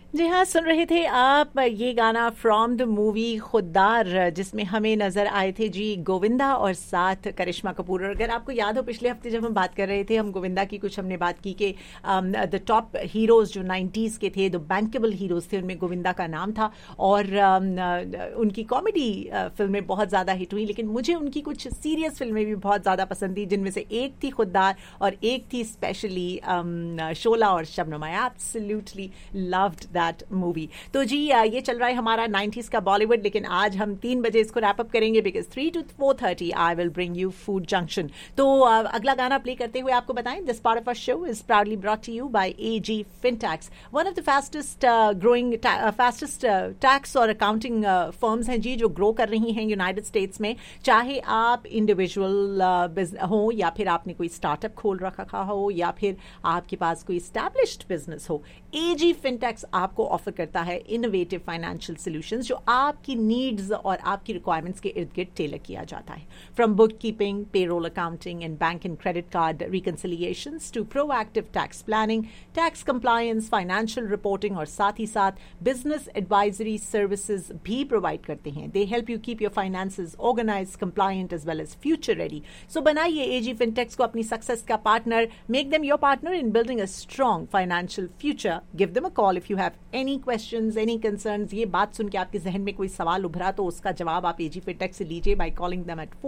जी हाँ, सुन रहे थे आप ये गाना फ्रॉम द मूवी खुद्दार, जिसमें हमें नजर आए थे जी गोविंदा और साथ करिश्मा कपूर। और अगर आपको याद हो, पिछले हफ्ते जब हम बात कर रहे थे, हम गोविंदा की कुछ हमने बात की कि द टॉप हीरोज जो 90s के थे, द बैंकेबल हीरोज थे, उनमें गोविंदा का नाम था। और उनकी कॉमेडी फिल्में बहुत ज़्यादा हिट हुई, लेकिन मुझे उनकी कुछ सीरियस फिल्में भी बहुत ज़्यादा पसंद थी, जिनमें से एक थी खुद्दार और एक थी स्पेशली शोला और Shabnam. I absolutely loved that movie. तो जी ये चल रहा है हमारा 90s का बॉलीवुड, लेकिन आज हम 3 बजे इसको रैप अप करेंगे, because 3 to 4:30 I will bring you food junction. तो अगला गाना प्ले करते हुए आपको बताएं, this part of our show is proudly brought to you bye AG Fintax, one of the fastest growing fastest tax और accounting firms हैं जी, जो ग्रो कर रही हैं यूनाइटेड स्टेट्स में। चाहे आप इंडिविजुअल हो, या फिर आपने कोई स्टार्टअप खोल रखा हो, या फिर आपके पास कोई एस्टैब्लिश्ड बिजनेस हो, AG Fintax आपको ऑफर करता है इनोवेटिव फाइनेंशियल सॉल्यूशंस, जो आपकी नीड्स और आपकी रिक्वायरमेंट्स के इर्द गिर्द टेलर किया जाता है। From book keeping, payroll accounting and bank and credit card रिकंसिलिएशंस to proactive tax planning, tax compliance, financial reporting, और साथ ही साथ बिजनेस एडवाइजरी सर्विसेज भी प्रोवाइड करते हैं। They help you keep your finances organised, compliant as well as future ready. सो बनाइए AG Fintax को अपनी success का partner, make them your partner in building a strong financial future. Give them a call if you have any questions, any concerns। ये बात सुन के आपके जहन में कोई सवाल उभरा तो उसका जवाब आप AG Fintax से लीजिए by calling them at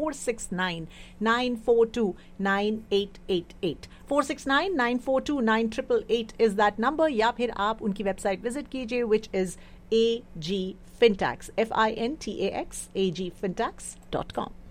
469-942-9888। 469-942-9888 is that number, या फिर आप उनकी वेबसाइट विजिट कीजिए, which is AG Fintax, FINTAX, agfintax.com।